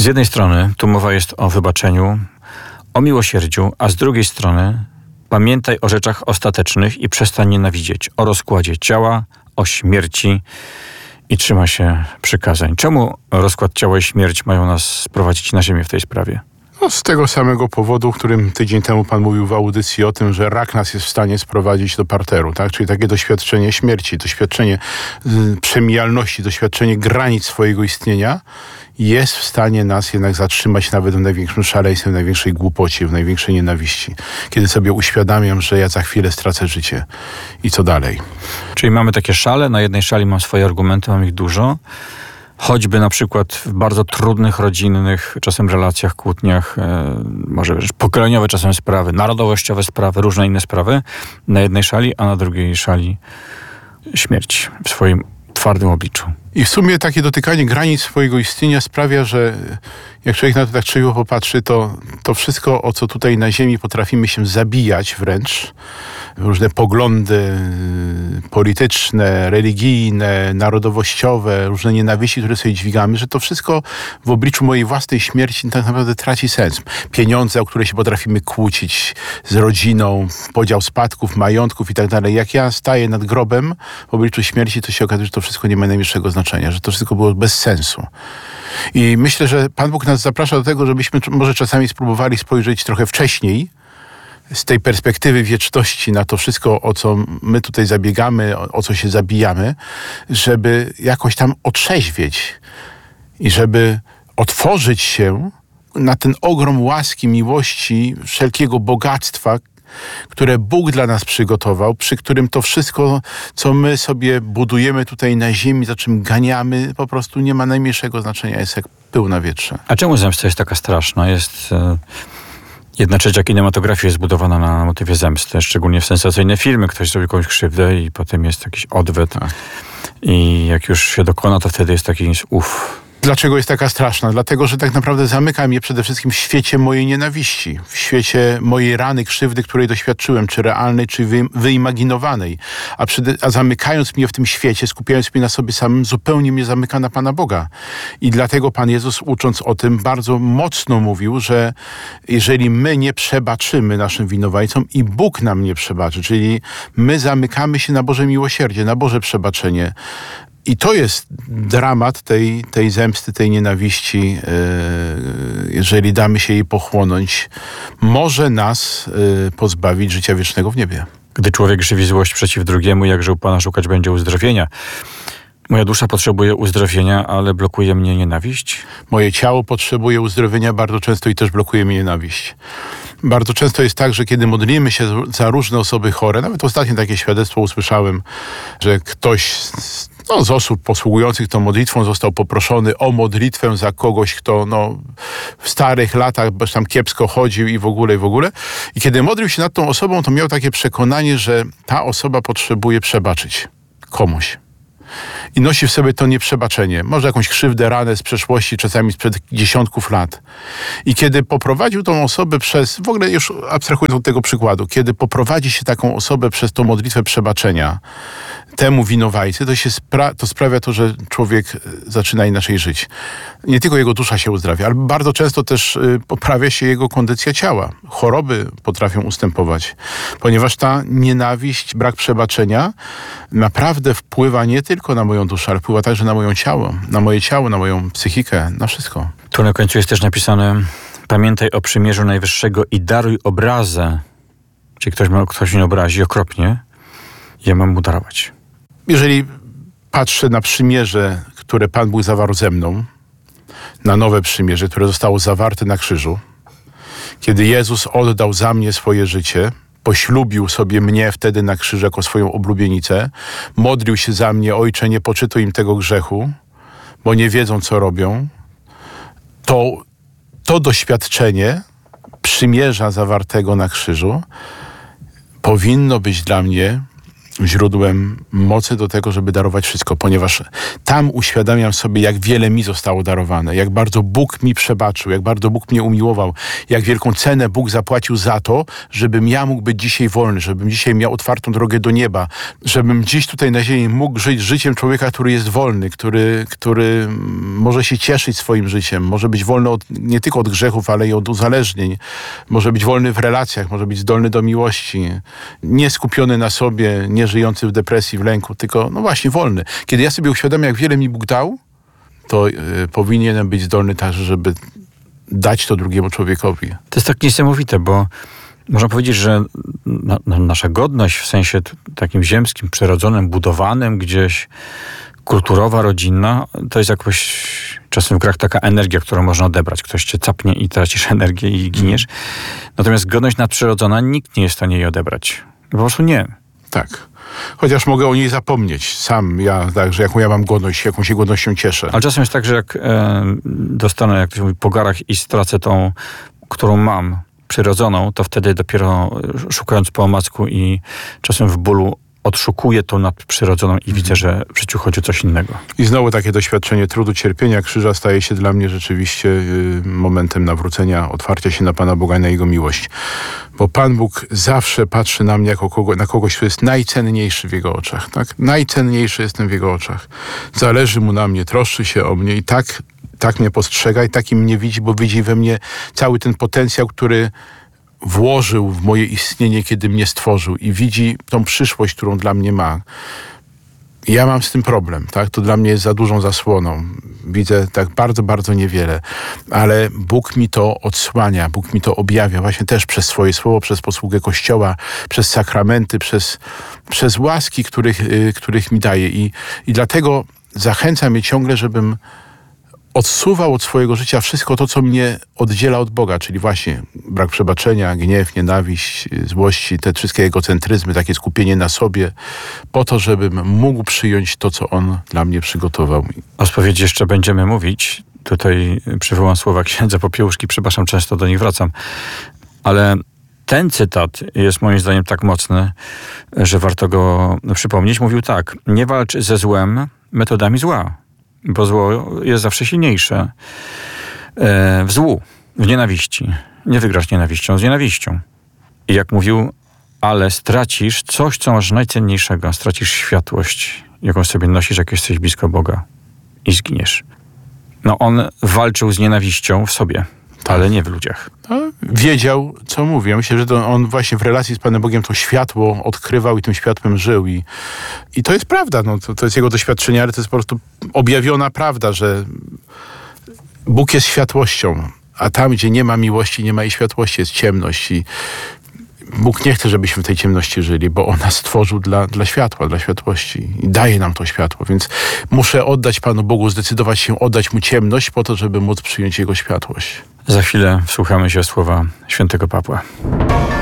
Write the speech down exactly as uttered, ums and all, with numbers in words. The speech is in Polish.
jednej strony tu mowa jest o wybaczeniu, o miłosierdziu, a z drugiej strony pamiętaj o rzeczach ostatecznych i przestań nienawidzieć, o rozkładzie ciała, o śmierci i trzyma się przykazań. Czemu rozkład ciała i śmierć mają nas sprowadzić na ziemię w tej sprawie? No, z tego samego powodu, o którym tydzień temu pan mówił w audycji o tym, że rak nas jest w stanie sprowadzić do parteru, tak? Czyli takie doświadczenie śmierci, doświadczenie y, przemijalności, doświadczenie granic swojego istnienia jest w stanie nas jednak zatrzymać nawet w największym szaleństwie, w największej głupocie, w największej nienawiści. Kiedy sobie uświadamiam, że ja za chwilę stracę życie. I co dalej? Czyli mamy takie szale, na jednej szali mam swoje argumenty, mam ich dużo. Choćby na przykład w bardzo trudnych, rodzinnych, czasem relacjach, kłótniach, e, może pokoleniowe czasem sprawy, narodowościowe sprawy, różne inne sprawy na jednej szali, a na drugiej szali śmierć w swoim twardym obliczu. I w sumie takie dotykanie granic swojego istnienia sprawia, że jak człowiek na to tak trzeźwo popatrzy, to, to wszystko, o co tutaj na ziemi potrafimy się zabijać wręcz, różne poglądy polityczne, religijne, narodowościowe, różne nienawiści, które sobie dźwigamy, że to wszystko w obliczu mojej własnej śmierci tak naprawdę traci sens. Pieniądze, o które się potrafimy kłócić z rodziną, podział spadków, majątków i tak dalej. Jak ja staję nad grobem w obliczu śmierci, to się okazuje, że to wszystko nie ma najmniejszego znaczenia, że to wszystko było bez sensu. I myślę, że Pan Bóg nas zaprasza do tego, żebyśmy może czasami spróbowali spojrzeć trochę wcześniej, z tej perspektywy wieczności na to wszystko, o co my tutaj zabiegamy, o, o co się zabijamy, żeby jakoś tam otrzeźwieć i żeby otworzyć się na ten ogrom łaski, miłości, wszelkiego bogactwa, które Bóg dla nas przygotował, przy którym to wszystko, co my sobie budujemy tutaj na ziemi, za czym ganiamy, po prostu nie ma najmniejszego znaczenia, jest jak pył na wietrze. A czemu zemsta jest taka straszna? Jest... E... Jedna trzecia kinematografii jest zbudowana na motywie zemsty, szczególnie w sensacyjne filmy. Ktoś zrobi komuś krzywdę i potem jest jakiś odwet. Tak. I jak już się dokona, to wtedy jest taki uff. Dlaczego jest taka straszna? Dlatego, że tak naprawdę zamykam je przede wszystkim w świecie mojej nienawiści, w świecie mojej rany, krzywdy, której doświadczyłem, czy realnej, czy wy, wyimaginowanej. A, przede, a zamykając mnie w tym świecie, skupiając mnie na sobie samym, zupełnie mnie zamyka na Pana Boga. I dlatego Pan Jezus, ucząc o tym, bardzo mocno mówił, że jeżeli my nie przebaczymy naszym winowajcom i Bóg nam nie przebaczy, czyli my zamykamy się na Boże miłosierdzie, na Boże przebaczenie. I to jest dramat tej, tej zemsty, tej nienawiści, yy, jeżeli damy się jej pochłonąć, może nas yy, pozbawić życia wiecznego w niebie. Gdy człowiek żywi złość przeciw drugiemu, jakże u Pana szukać będzie uzdrowienia. Moja dusza potrzebuje uzdrowienia, ale blokuje mnie nienawiść. Moje ciało potrzebuje uzdrowienia bardzo często i też blokuje mnie nienawiść. Bardzo często jest tak, że kiedy modlimy się za różne osoby chore, nawet ostatnio takie świadectwo usłyszałem, że ktoś z, no, z osób posługujących tą modlitwą został poproszony o modlitwę za kogoś, kto no, w starych latach tam kiepsko chodził i w ogóle, i w ogóle. I kiedy modlił się nad tą osobą, to miał takie przekonanie, że ta osoba potrzebuje przebaczyć komuś. I nosi w sobie to nieprzebaczenie. Może jakąś krzywdę, ranę z przeszłości, czasami sprzed dziesiątków lat. I kiedy poprowadził tą osobę przez, w ogóle już abstrahując od tego przykładu, kiedy poprowadzi się taką osobę przez tą modlitwę przebaczenia temu winowajcy, to, się spra- to sprawia to, że człowiek zaczyna inaczej żyć. Nie tylko jego dusza się uzdrawia, ale bardzo często też y, poprawia się jego kondycja ciała. Choroby potrafią ustępować, ponieważ ta nienawiść, brak przebaczenia naprawdę wpływa nie tylko na moją duszę, ale wpływa także na moje ciało, na moje ciało, na moją psychikę, na wszystko. Tu na końcu jest też napisane: pamiętaj o przymierzu Najwyższego i daruj obrazę. Czyli ktoś, ma, ktoś mnie obrazi okropnie, ja mam mu darować. Jeżeli patrzę na przymierze, które Pan Bóg zawarł ze mną, na nowe przymierze, które zostało zawarte na krzyżu, kiedy Jezus oddał za mnie swoje życie, poślubił sobie mnie wtedy na krzyżu jako swoją oblubienicę, modlił się za mnie: Ojcze, nie poczytuj im tego grzechu, bo nie wiedzą, co robią, to, to doświadczenie przymierza zawartego na krzyżu powinno być dla mnie źródłem mocy do tego, żeby darować wszystko, ponieważ tam uświadamiam sobie, jak wiele mi zostało darowane, jak bardzo Bóg mi przebaczył, jak bardzo Bóg mnie umiłował, jak wielką cenę Bóg zapłacił za to, żebym ja mógł być dzisiaj wolny, żebym dzisiaj miał otwartą drogę do nieba, żebym dziś tutaj na ziemi mógł żyć życiem człowieka, który jest wolny, który, który może się cieszyć swoim życiem, może być wolny od, nie tylko od grzechów, ale i od uzależnień, może być wolny w relacjach, może być zdolny do miłości, nie skupiony na sobie, nie żyjący w depresji, w lęku, tylko no właśnie wolny. Kiedy ja sobie uświadamiam, jak wiele mi Bóg dał, to y, powinienem być zdolny także, żeby dać to drugiemu człowiekowi. To jest tak niesamowite, bo można powiedzieć, że na, na, nasza godność w sensie t- takim ziemskim, przyrodzonym, budowanym gdzieś, kulturowa, rodzinna, to jest jakoś czasem w grach taka energia, którą można odebrać. Ktoś cię capnie i tracisz energię i giniesz. Natomiast godność nadprzyrodzona, nikt nie jest w stanie jej odebrać. Po prostu nie. Tak. Chociaż mogę o niej zapomnieć. Sam ja, także jaką ja mam godność, jaką się godnością cieszę. Ale czasem jest tak, że jak e, dostanę, jak to się mówi, po garach i stracę tą, którą mam, przyrodzoną, to wtedy dopiero szukając po omacku i czasem w bólu odszukuję tą nadprzyrodzoną i widzę, że w życiu chodzi o coś innego. I znowu takie doświadczenie trudu, cierpienia, krzyża staje się dla mnie rzeczywiście y, momentem nawrócenia, otwarcia się na Pana Boga i na Jego miłość. Bo Pan Bóg zawsze patrzy na mnie jako kogo, na kogoś, kto jest najcenniejszy w Jego oczach. Tak? Najcenniejszy jestem w Jego oczach. Zależy Mu na mnie, troszczy się o mnie i tak, tak mnie postrzega i takim mnie widzi, bo widzi we mnie cały ten potencjał, który włożył w moje istnienie, kiedy mnie stworzył i widzi tą przyszłość, którą dla mnie ma. Ja mam z tym problem, tak? To dla mnie jest za dużą zasłoną. Widzę tak bardzo, bardzo niewiele, ale Bóg mi to odsłania, Bóg mi to objawia właśnie też przez swoje słowo, przez posługę Kościoła, przez sakramenty, przez, przez łaski, których, y, których mi daje. I, I dlatego zachęcam mnie ciągle, żebym odsuwał od swojego życia wszystko to, co mnie oddziela od Boga, czyli właśnie brak przebaczenia, gniew, nienawiść, złości, te wszystkie egocentryzmy, takie skupienie na sobie, po to, żebym mógł przyjąć to, co On dla mnie przygotował. O spowiedzi jeszcze będziemy mówić. Tutaj przywołam słowa księdza Popiełuszki, przepraszam, często do nich wracam. Ale ten cytat jest moim zdaniem tak mocny, że warto go przypomnieć. Mówił tak: nie walcz ze złem metodami zła, bo zło jest zawsze silniejsze. E, w złu, w nienawiści. Nie wygrasz nienawiścią z nienawiścią. I jak mówił, ale stracisz coś, co masz najcenniejszego. Stracisz światłość, jaką sobie nosisz, jak jesteś blisko Boga. I zginiesz. No on walczył z nienawiścią w sobie, ale nie w ludziach. No, wiedział, co mówi. Ja myślę, że to on właśnie w relacji z Panem Bogiem to światło odkrywał i tym światłem żył. I, i to jest prawda. No, to, to jest jego doświadczenie, ale to jest po prostu objawiona prawda, że Bóg jest światłością, a tam, gdzie nie ma miłości, nie ma i światłości, jest ciemność. I Bóg nie chce, żebyśmy w tej ciemności żyli, bo On nas stworzył dla, dla światła, dla światłości i daje nam to światło, więc muszę oddać Panu Bogu, zdecydować się oddać Mu ciemność po to, żeby móc przyjąć Jego światłość. Za chwilę wsłuchamy się słowa świętego Pawła.